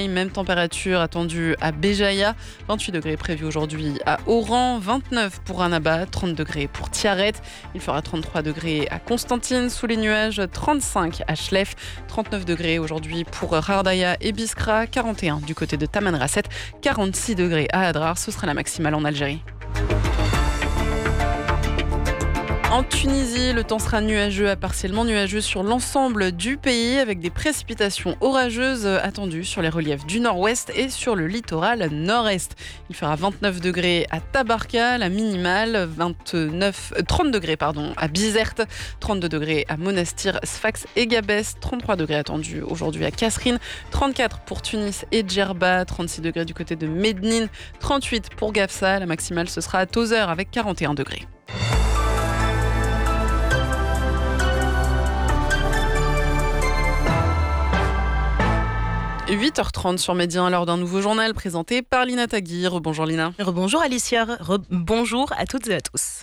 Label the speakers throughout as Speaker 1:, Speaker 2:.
Speaker 1: Sinaï, même température attendue à Béjaïa. 28 degrés prévus aujourd'hui à Oran, 29 pour Annaba, 30 degrés pour Tiaret. Il fera 33 degrés à Constantine sous les nuages, 35 à Chlef, 39 degrés aujourd'hui pour Rardaya et Biskra, 41 du côté de Tamanrasset, 46 degrés à Adrar. Ce sera la maximale en Algérie. En Tunisie, le temps sera nuageux à partiellement nuageux sur l'ensemble du pays avec des précipitations orageuses attendues sur les reliefs du nord-ouest et sur le littoral nord-est. Il fera 29 degrés à Tabarka, la minimale, 30 degrés à Bizerte, 32 degrés à Monastir, Sfax et Gabès, 33 degrés attendus aujourd'hui à Kasserine, 34 pour Tunis et Djerba, 36 degrés du côté de Mednine, 38 pour Gafsa, la maximale ce sera à Tozeur avec 41 degrés. « 8h30 sur Média, lors d'un nouveau journal présenté par Lina Tagui. Rebonjour Lina.
Speaker 2: Rebonjour Alicia, bonjour à toutes et à tous.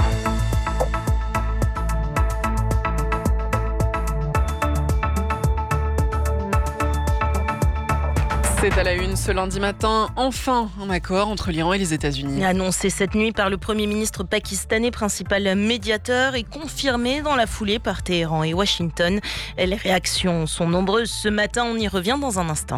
Speaker 1: C'est à la une ce lundi matin, enfin un accord entre l'Iran et les États-Unis.
Speaker 2: Annoncé cette nuit par le Premier ministre pakistanais, principal médiateur, et confirmé dans la foulée par Téhéran et Washington. Les réactions sont nombreuses ce matin, on y revient dans un instant.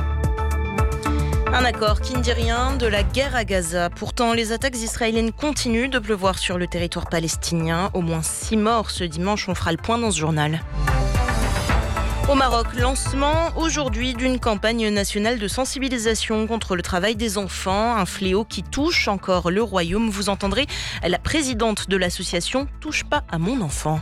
Speaker 2: Un accord qui ne dit rien de la guerre à Gaza. Pourtant, les attaques israéliennes continuent de pleuvoir sur le territoire palestinien. Au moins 6 morts ce dimanche, on fera le point dans ce journal. Au Maroc, lancement aujourd'hui d'une campagne nationale de sensibilisation contre le travail des enfants, un fléau qui touche encore le royaume. Vous entendrez la présidente de l'association Touche pas à mon enfant.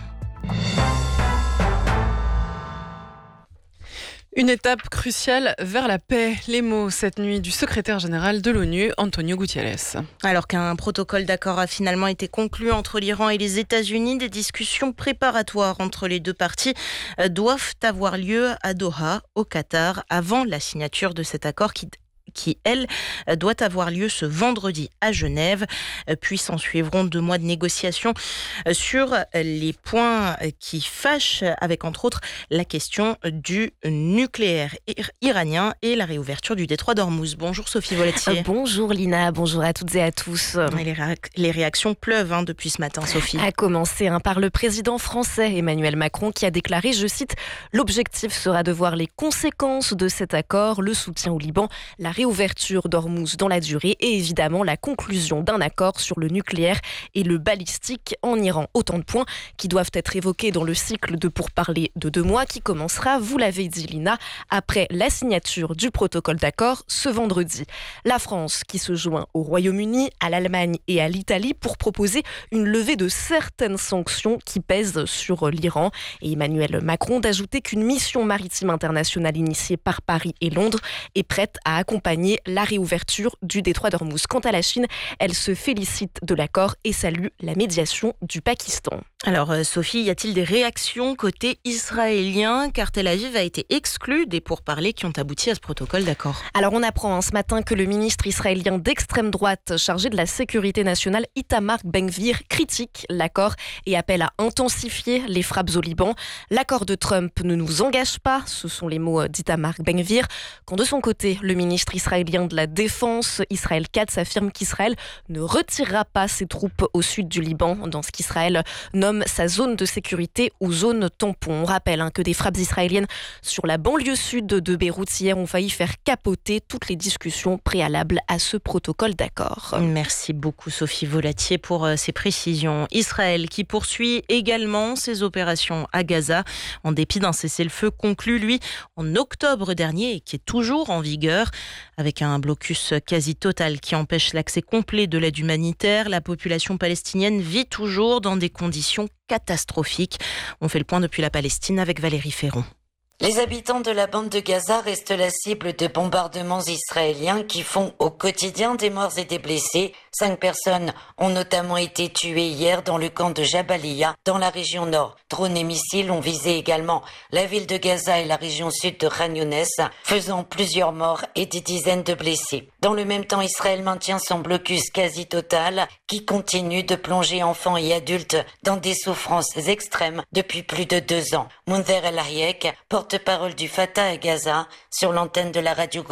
Speaker 1: Une étape cruciale vers la paix. Les mots cette nuit du secrétaire général de l'ONU, Antonio Guterres.
Speaker 2: Alors qu'un protocole d'accord a finalement été conclu entre l'Iran et les États-Unis, des discussions préparatoires entre les deux parties doivent avoir lieu à Doha, au Qatar, avant la signature de cet accord qui, elle, doit avoir lieu ce vendredi à Genève. Puis s'en suivront 2 mois de négociations sur les points qui fâchent, avec entre autres la question du nucléaire iranien et la réouverture du détroit d'Ormuz. Bonjour Sophie Volatier.
Speaker 3: Bonjour Lina, bonjour à toutes et à tous.
Speaker 2: Les réactions pleuvent depuis ce matin, Sophie.
Speaker 3: À commencer par le président français Emmanuel Macron qui a déclaré, je cite, « L'objectif sera de voir les conséquences de cet accord, le soutien au Liban, la réouverture d'Ormuz dans la durée et évidemment la conclusion d'un accord sur le nucléaire et le balistique en Iran. » Autant de points qui doivent être évoqués dans le cycle de pourparlers de 2 mois qui commencera, vous l'avez dit Lina, après la signature du protocole d'accord ce vendredi. La France qui se joint au Royaume-Uni, à l'Allemagne et à l'Italie pour proposer une levée de certaines sanctions qui pèsent sur l'Iran. Et Emmanuel Macron d'ajouter qu'une mission maritime internationale initiée par Paris et Londres est prête à accompagner la réouverture du détroit d'Ormuz. Quant à la Chine, elle se félicite de l'accord et salue la médiation du Pakistan.
Speaker 2: Alors Sophie, y a-t-il des réactions côté israélien car Tel Aviv a été exclu des pourparlers qui ont abouti à ce protocole d'accord?
Speaker 3: Alors on apprend ce matin que le ministre israélien d'extrême droite chargé de la sécurité nationale Itamar Ben-Gvir critique l'accord et appelle à intensifier les frappes au Liban. L'accord de Trump ne nous engage pas, ce sont les mots d'Itamar Ben-Gvir. Quand de son côté, le ministre israélien de la Défense, Israël Katz, affirme qu'Israël ne retirera pas ses troupes au sud du Liban, dans ce qu'Israël nomme sa zone de sécurité ou zone tampon. On rappelle que des frappes israéliennes sur la banlieue sud de Beyrouth hier ont failli faire capoter toutes les discussions préalables à ce protocole d'accord.
Speaker 2: Merci beaucoup Sophie Volatier pour ces précisions. Israël qui poursuit également ses opérations à Gaza, en dépit d'un cessez-le-feu conclu, lui, en octobre dernier et qui est toujours en vigueur. Avec un blocus quasi total qui empêche l'accès complet de l'aide humanitaire, la population palestinienne vit toujours dans des conditions catastrophiques. On fait le point depuis la Palestine avec Valérie Ferron.
Speaker 4: Les habitants de la bande de Gaza restent la cible de bombardements israéliens qui font au quotidien des morts et des blessés. 5 personnes ont notamment été tuées hier dans le camp de Jabalia, dans la région nord. Drones et missiles ont visé également la ville de Gaza et la région sud de Khan Younes, faisant plusieurs morts et des dizaines de blessés. Dans le même temps, Israël maintient son blocus quasi total qui continue de plonger enfants et adultes dans des souffrances extrêmes depuis plus de 2 ans. Mounzer El Hayek, porte-parole du Fatah à Gaza, sur l'antenne de la radio